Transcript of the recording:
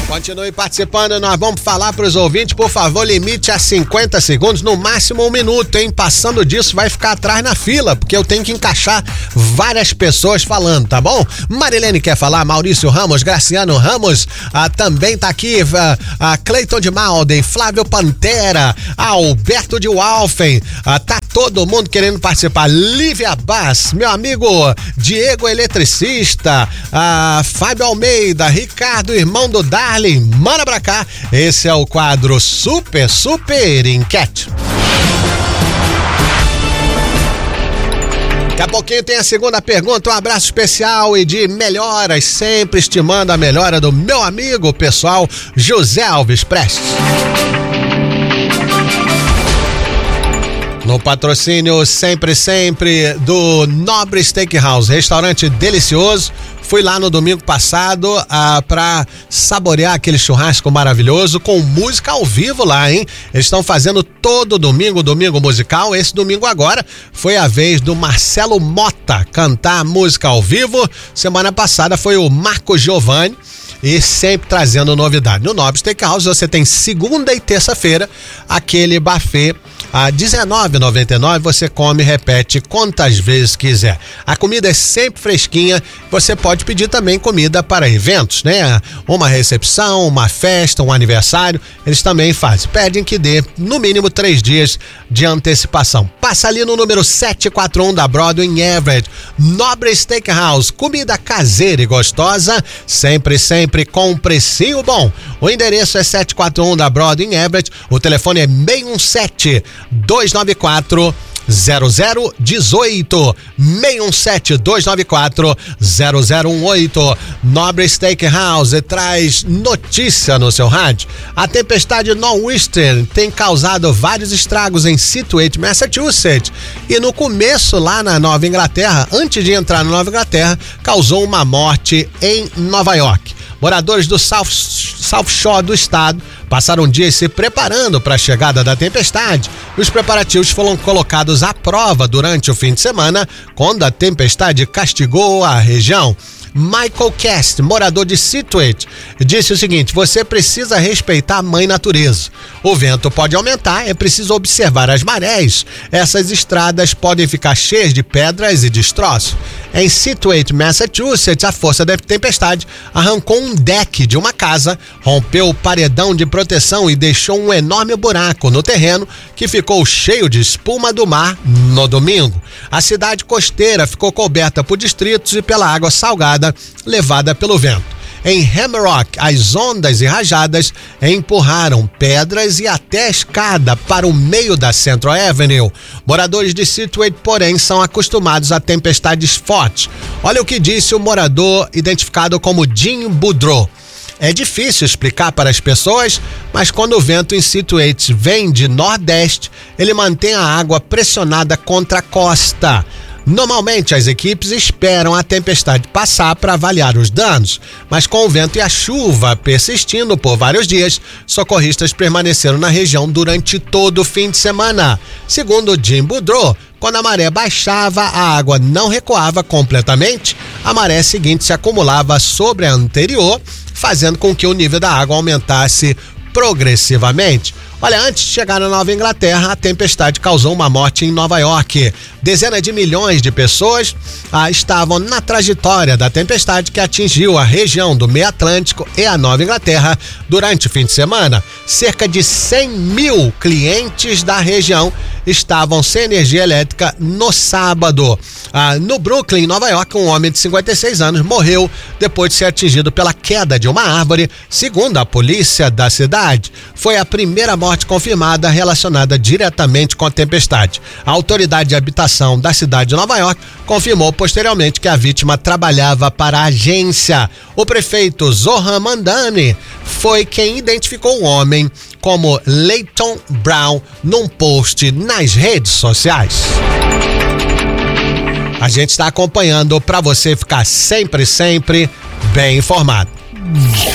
Continue participando, nós vamos falar para os ouvintes, por favor, limite a 50 segundos, no máximo 1 minuto, hein? Passando disso vai ficar atrás na fila, porque eu tenho que encaixar várias pessoas falando, tá bom? Marilene quer falar, Maurício Ramos, Graciano Ramos, também tá aqui, Cleiton de Malden, Flávio Pantera, Alberto de Walfen, tá todo mundo querendo participar, Lívia Bass, meu amigo Diego Eletricista, Fábio Almeida, Ricardo, irmão do Darley, manda pra cá, esse é o quadro Super Enquete. Daqui a pouquinho tem a segunda pergunta, um abraço especial e de melhoras, sempre estimando a melhora do meu amigo pessoal, José Alves Prestes. No patrocínio sempre do Nobre Steakhouse, restaurante delicioso. Fui lá no domingo passado pra saborear aquele churrasco maravilhoso com música ao vivo lá, hein? Eles estão fazendo todo domingo musical. Esse domingo agora foi a vez do Marcelo Mota cantar música ao vivo. Semana passada foi o Marco Giovanni. E sempre trazendo novidade. No Nobre Steakhouse você tem segunda e terça-feira aquele buffet a R$19,99, você come e repete quantas vezes quiser. A comida é sempre fresquinha, você pode pedir também comida para eventos, né? Uma recepção, uma festa, um aniversário, eles também fazem. Pedem que dê no mínimo 3 dias de antecipação. Passa ali no número 741 da Broadway em Everett. Nobre Steakhouse, comida caseira e gostosa, sempre com um precinho bom. O endereço é 741 da Broadway em Everett, o telefone é 617-294-0018, 617-294-0018. Nobre Steakhouse traz notícia no seu rádio. A tempestade Nor'Wester tem causado vários estragos em Scituate, Massachusetts, e no começo lá na Nova Inglaterra, antes de entrar na Nova Inglaterra, causou uma morte em Nova York. Moradores do South Shore do estado passaram dias se preparando para a chegada da tempestade. Os preparativos foram colocados à prova durante o fim de semana, quando a tempestade castigou a região. Michael Cast, morador de Scituate, disse o seguinte: você precisa respeitar a mãe natureza. O vento pode aumentar, é preciso observar as marés. Essas estradas podem ficar cheias de pedras e destroços. Em Scituate, Massachusetts, a força da tempestade arrancou um deck de uma casa, rompeu o paredão de proteção e deixou um enorme buraco no terreno que ficou cheio de espuma do mar no domingo. A cidade costeira ficou coberta por distritos e pela água salgada levada pelo vento. Em Hammerock, as ondas e rajadas empurraram pedras e até a escada para o meio da Central Avenue. Moradores de Scituate, porém, são acostumados a tempestades fortes. Olha o que disse o morador identificado como Jim Boudreau. É difícil explicar para as pessoas, mas quando o vento em Scituate vem de nordeste, ele mantém a água pressionada contra a costa. Normalmente as equipes esperam a tempestade passar para avaliar os danos, mas com o vento e a chuva persistindo por vários dias, socorristas permaneceram na região durante todo o fim de semana. Segundo Jim Boudreau, quando a maré baixava, a água não recuava completamente, a maré seguinte se acumulava sobre a anterior, fazendo com que o nível da água aumentasse progressivamente. Olha, antes de chegar na Nova Inglaterra, a tempestade causou uma morte em Nova York. Dezenas de milhões de pessoas estavam na trajetória da tempestade que atingiu a região do Meio Atlântico e a Nova Inglaterra durante o fim de semana. Cerca de 100 mil clientes da região estavam sem energia elétrica no sábado. No Brooklyn, Nova York, um homem de 56 anos morreu depois de ser atingido pela queda de uma árvore, segundo a polícia da cidade. Foi a primeira morte confirmada relacionada diretamente com a tempestade. A autoridade de habitação da cidade de Nova York confirmou posteriormente que a vítima trabalhava para a agência. O prefeito Zohran Mamdani foi quem identificou o homem como Leighton Brown num post nas redes sociais. A gente está acompanhando para você ficar sempre bem informado.